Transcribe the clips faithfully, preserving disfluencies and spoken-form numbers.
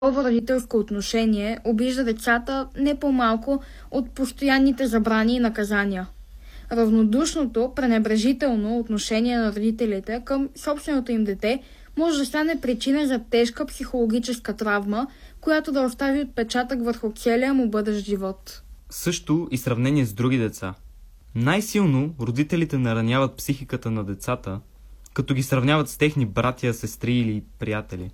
Такова родителско отношение обижда децата не по-малко от постоянните забрани и наказания. Равнодушното, пренебрежително отношение на родителите към собственото им дете може да стане причина за тежка психологическа травма, която да остави отпечатък върху целия му бъдещ живот. Също и сравнение с други деца. Най-силно родителите нараняват психиката на децата, като ги сравняват с техни братя, сестри или приятели.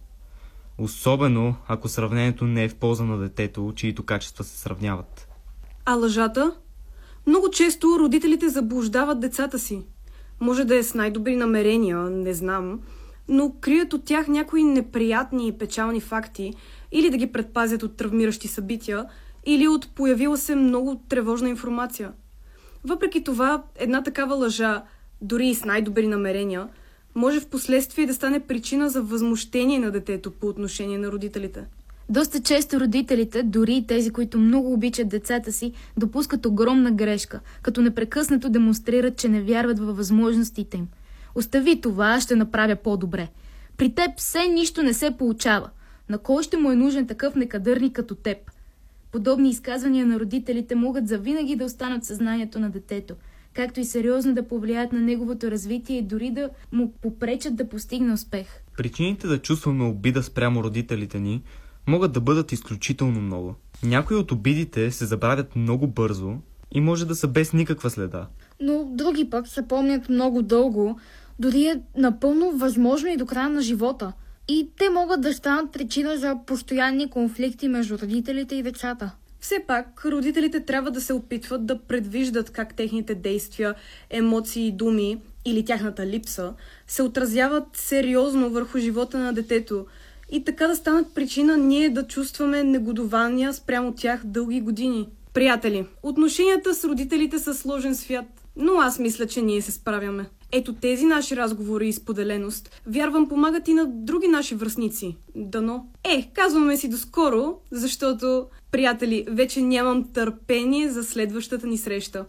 Особено ако сравнението не е в полза на детето, чието качества се сравняват. А лъжата? Много често родителите заблуждават децата си. Може да е с най-добри намерения, не знам, но крият от тях някои неприятни и печални факти, или да ги предпазят от травмиращи събития, или от появила се много тревожна информация. Въпреки това, една такава лъжа, дори и с най-добри намерения, може в последствие да стане причина за възмущение на детето по отношение на родителите. Доста често родителите, дори и тези, които много обичат децата си, допускат огромна грешка, като непрекъснато демонстрират, че не вярват във възможностите им. Остави това, ще направя по-добре. При теб все нищо не се получава. На кой ще му е нужен такъв некадърник като теб? Подобни изказвания на родителите могат завинаги да останат в съзнанието на детето, както и сериозно да повлияят на неговото развитие и дори да му попречат да постигне успех. Причините да чувстваме обида спрямо родителите ни могат да бъдат изключително много. Някои от обидите се забравят много бързо и може да са без никаква следа. Но други пък се помнят много дълго, дори е напълно възможно и до края на живота. И те могат да станат причина за постоянни конфликти между родителите и децата. Все пак, родителите трябва да се опитват да предвиждат как техните действия, емоции и думи или тяхната липса се отразяват сериозно върху живота на детето и така да станат причина ние да чувстваме негодования спрямо тях дълги години. Приятели, отношенията с родителите са сложен свят, но аз мисля, че ние се справяме. Ето тези наши разговори и споделеност, вярвам, помагат и на други наши връстници. Дано. Е, казваме си доскоро, защото, приятели, вече нямам търпение за следващата ни среща.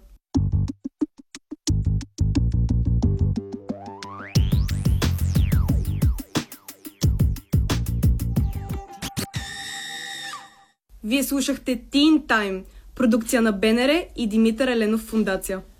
Вие слушахте Teen Time, продукция на БНР и Димитър Еленов фондация.